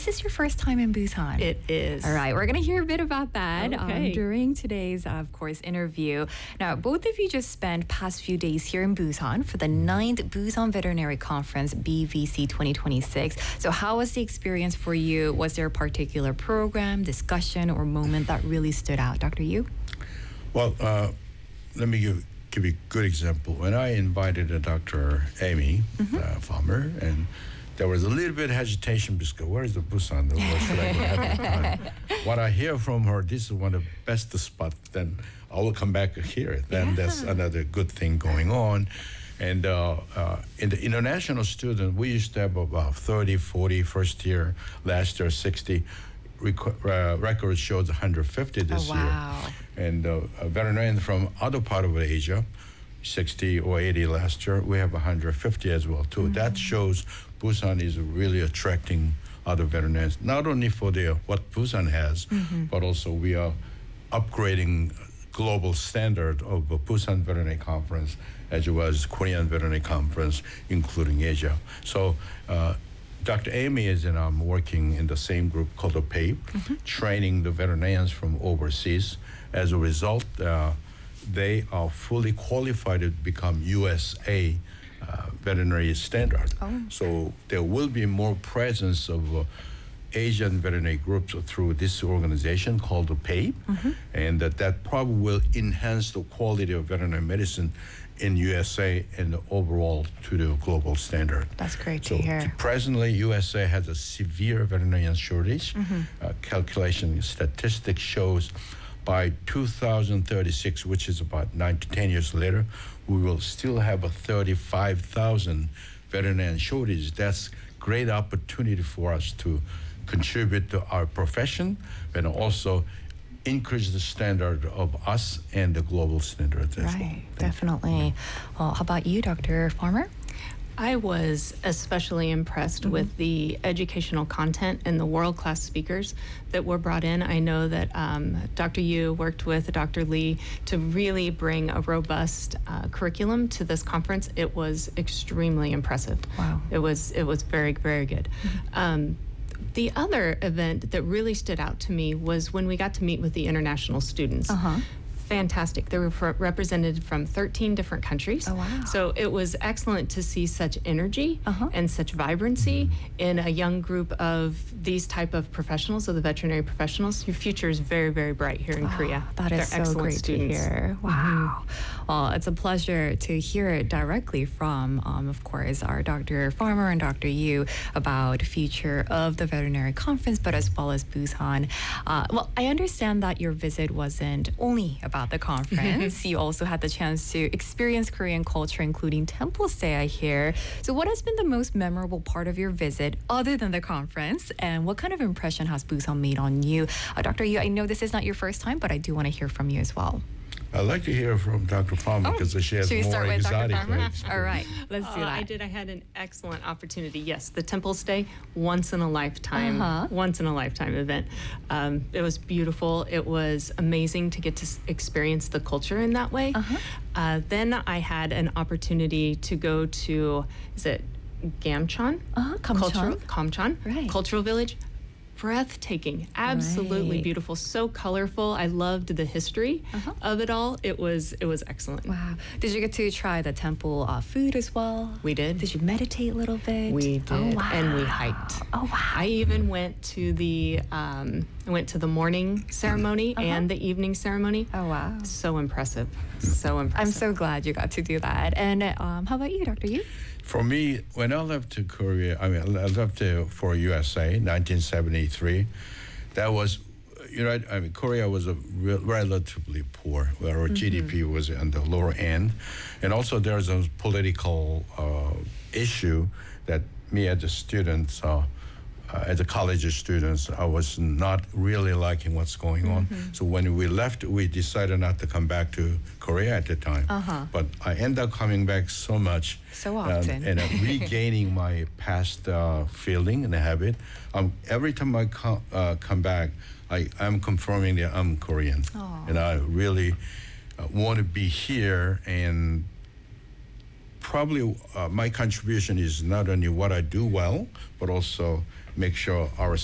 this is your first time in Busan. It is. All right, we're going to hear a bit about that Okay. during today's, of course, interview. Now, both of you just spent past few days here in Busan for the 9th Busan Veterinary Conference, BVC 2026. So how was the experience for you? Was there a particular program, discussion, or moment that really stood out? Dr. Yu? Well, let me give you a good example. When I invited Dr. Amy Farmer, and there was a little bit of hesitation because where is the Busan? Where should I go have the time? What I hear from her, this is one of the best spots, then I will come back here. Then that's another good thing going on. And in the international student, we used to have about 30, 40 first year, last year 60. Record shows 150 this year. And veterinarians from other part of Asia, 60 or 80 last year, we have 150 as well too. That shows Busan is really attracting other veterinarians, not only for what Busan has, but also we are upgrading global standard of the Busan Veterinary Conference as well as Korean Veterinary Conference, including Asia. So Dr. Amy is and I'm working in the same group called the PAPE, training the veterinarians from overseas. As a result, they are fully qualified to become USA veterinary standard. So there will be more presence of Asian veterinary groups through this organization called the PAPE, and that probably will enhance the quality of veterinary medicine in USA and overall to the global standard. That's great to hear. Presently, USA has a severe veterinarian shortage. Calculation statistics shows by 2036, which is about 9 to 10 years later, we will still have a 35,000 veterinarian shortage. That's great opportunity for us to contribute to our profession and also increase the standard of us and the global standards as well. Right, definitely. Well, how about you, Dr. Farmer? I was especially impressed with the educational content and the world-class speakers that were brought in. I know that Dr. Yu worked with Dr. Lee to really bring a robust curriculum to this conference. It was extremely impressive. Wow. It was very, very good. The other event that really stood out to me was when we got to meet with the international students. Fantastic. They were represented from 13 different countries. Oh, wow. So it was excellent to see such energy and such vibrancy in a young group of these type of professionals, of the veterinary professionals. Your future is very, very bright here in Korea. That is They're so excellent great students. to hear. Wow. Well, it's a pleasure to hear it directly from, of course, our Dr. Farmer and Dr. Yu about future of the veterinary conference, but as well as Busan. Well, I understand that your visit wasn't only about the conference. You also had the chance to experience Korean culture, including temple stay, I hear. So what has been the most memorable part of your visit other than the conference? And what kind of impression has Busan made on you? Dr. Yu, I know this is not your first time, but I do want to hear from you as well. I'd like to hear from Dr. Farmer because she has Should we more start with Dr. exotic Farmer? flavors. All right, let's do that. I did. I had an excellent opportunity. Yes, the temple stay, once in a lifetime event. It was beautiful. It was amazing to get to experience the culture in that way. Then I had an opportunity to go to, is it Gamcheon? Kamcheon, Right. Cultural Village. Breathtaking, absolutely Right. beautiful, so colorful. I loved the history of it all. It was excellent. Wow. Did you get to try the temple food as well? We did. Did you meditate a little bit? We did, Oh, wow. and we hiked. Oh, wow. I even went to the morning ceremony and the evening ceremony. Oh, wow. So impressive, so impressive. I'm so glad you got to do that. And how about you, Dr. Yu? For me, when I left to Korea, I left for USA, 1973. That was, Korea was relatively poor, where our GDP was on the lower end. And also there's a political issue that me as a student, as a college students, I was not really liking what's going on. So when we left, we decided not to come back to Korea at the time. But I ended up coming back so much. So often. And regaining my past feeling and habit. Every time I come back, I'm confirming that I'm Korean. And I really want to be here, and probably my contribution is not only what I do well, but also make sure our